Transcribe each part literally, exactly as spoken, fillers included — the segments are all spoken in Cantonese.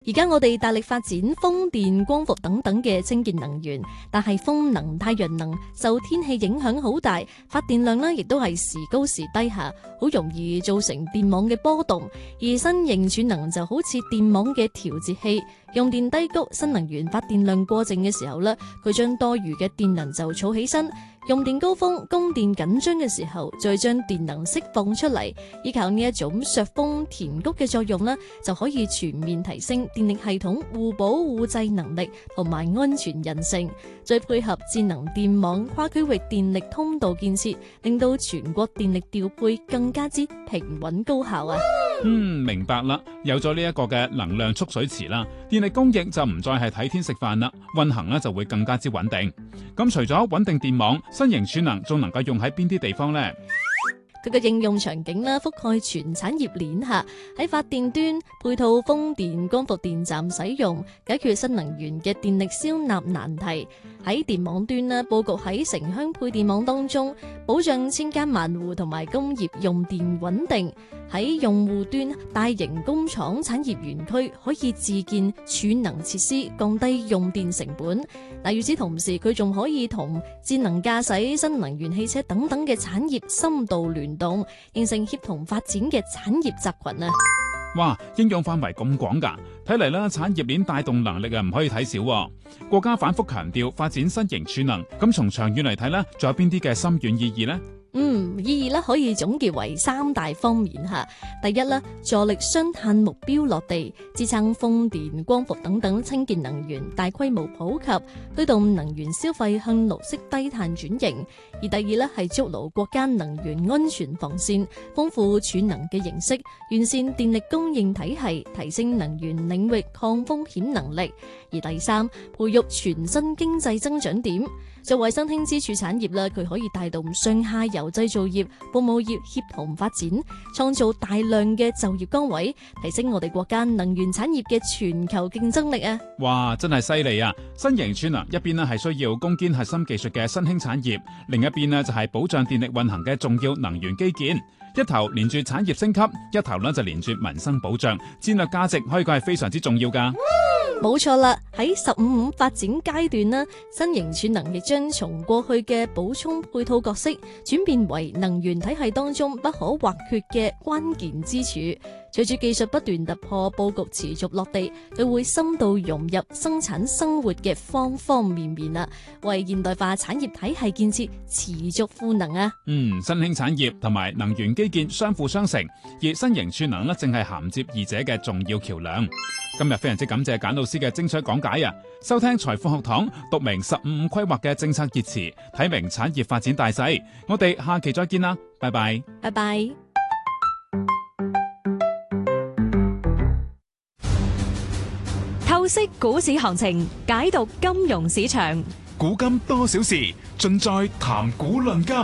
而家我哋大力發展風電、光伏等等嘅清潔能源，但係風能、太陽能受天氣影響好大，發電量呢亦都係時高時低下，好容易造成電網嘅波動。而新型儲能就好似電網嘅調節器，用電低谷、新能源發電量過剩嘅時候呢，佢將多餘嘅電能就儲起身。用電高峰、供電緊張嘅時候，再將電能釋放出嚟，依靠呢一種削峰填谷嘅作用呢，就可以全面提升電力系統互補互濟能力同埋安全韌性。再配合智能電網、跨區域電力通道建設，令到全國電力調配更加之平穩高效啊！ 嗯，明白啦。有咗呢一個嘅能量蓄水池啦，電力供應就唔再係睇天食飯啦，運行呢就會更加之穩定。咁除咗穩定電網，新型儲能仲能夠用喺邊啲地方呢？ 佢嘅應用場景啦，覆蓋全產業鏈下，喺發電端配套風電、光伏電站使用，解決新能源嘅電力銷納難題；喺電網端啦，佈局喺城鄉配電網當中，保障千家萬戶同埋工業用電穩定；喺用戶端，大型工廠產業園區可以自建儲能設施，降低用電成本。嗱，與此同時，佢仲可以同智能駕駛、新能源汽車等等嘅產業深度聯動，形成協同發展嘅產業集群啊！ 哇，應用範圍咁廣㗎，睇嚟啦，產業鏈帶動能力啊唔可以睇少。國家反覆強調發展新型儲能，咁從長遠嚟睇呢，仲有邊啲嘅深遠意義呢？ 嗯，意義咧可以總結為三大方面吓。第一咧，助力雙碳目標落地，支撐風電、光伏等等清潔能源大規模普及，推動能源消費向綠色低碳轉型。而第二咧係築牢國家能源安全防線，豐富儲能嘅形式，完善電力供應體系，提升能源領域抗風險能力。而第三，培育全新經濟增長點。作為新興支柱產業啦，佢可以帶動上下游製造業、服務業協同發展，創造大量嘅就業崗位，提升我哋國家能源產業嘅全球競爭力啊！ 哇，真係犀利啊！新型儲能一邊呢係需要攻堅核心技術嘅新興產業，另一邊呢就係保障電力運行嘅重要能源基建，一頭連住產業升級，一頭呢就連住民生保障，戰略價值可以講係非常之重要噶。 冇錯啦，喺十五五發展階段啦，新型儲能亦將從過去嘅補充配套角色，轉變為能源體系當中不可或缺嘅關鍵支柱。隨住技術不斷突破，布局持續落地，佢會深度融入生產生活嘅方方面面啊，為現代化產業體系建設持續賦能啊！ 嗯，新興產業同埋能源基建相輔相成，而新型儲能呢正係銜接二者嘅重要橋樑。今日非常之感謝簡老師嘅精彩講解啊！收聽財富學堂，讀明十五五規劃嘅政策熱詞，睇明產業發展大勢。我哋下期再見啦，拜拜， 拜拜。 透析股市行情，解讀金融市場， 古今多少事，盡在談股論金。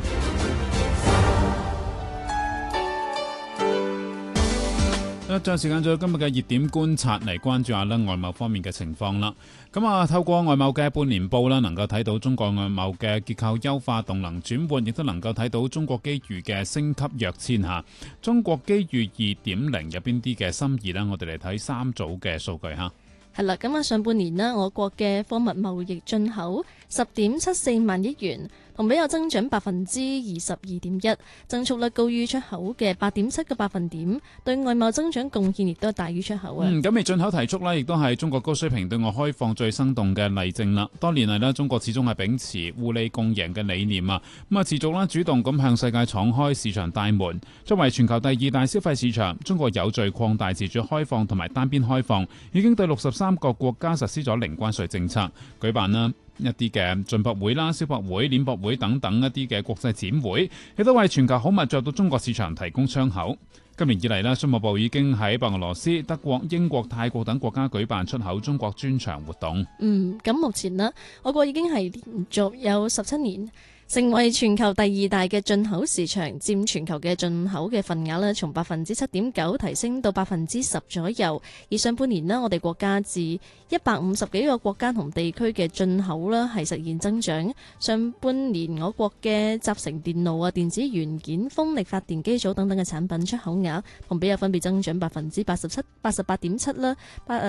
一陣時間，咗今日嘅熱點觀察嚟關注下啦外貿方面嘅情況啦。咁啊，透過外貿嘅半年報啦，能夠睇到中國外貿嘅結構優化、動能轉換，亦都能夠睇到中國機遇嘅升級躍遷嚇。中國機遇二點零有邊啲嘅心意呢？我哋嚟睇三組嘅數據嚇。 係啦，咁啊，上半年呢，我國嘅貨物貿易進口十點七四萬億元，同比有增長百分之二十二點一，增速率高於出口嘅八點七個百分點，對外貿增長貢獻亦都大於出口啊。 嗯，咁而進口提速呢，亦都係中國高水平對外開放最生動嘅例證啦。多年嚟呢，中國始終係秉持互利共贏嘅理念啊，咁啊持續啦主動咁向世界敞開市場大門。作為全球第二大消費市場，中國有序擴大自主開放同埋單邊開放，已經對六十三個國家實施咗零關稅政策，舉辦啦一啲嘅進博會啦、消博會、鏈博會等等一啲嘅國際展會，亦都為全球好物進入到中國市場提供窗口。今年以嚟呢，商務部已經喺白俄羅斯、德國、英國、泰國等國家舉辦出口中國專場活動。 嗯，咁目前呢，我國已經係連續有十七年成為全球第二大嘅進口市場，佔全球嘅進口嘅份額呢，從百分之七點九提升到百分之十左右。而上半年呢，我哋國家自一百五十幾個國家同地區嘅進口呢係實現增長。上半年我國嘅集成電路啊、電子元件、風力發電機組等等嘅產品出口額同比有分別增長百分之八十七、八十八點七啦，